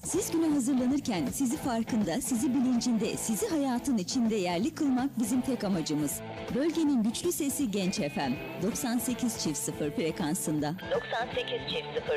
Siz güne hazırlanırken sizi farkında, sizi bilincinde, sizi hayatın içinde yerli kılmak bizim tek amacımız. Bölgenin güçlü sesi Genç FM 98.0 frekansında. 98.0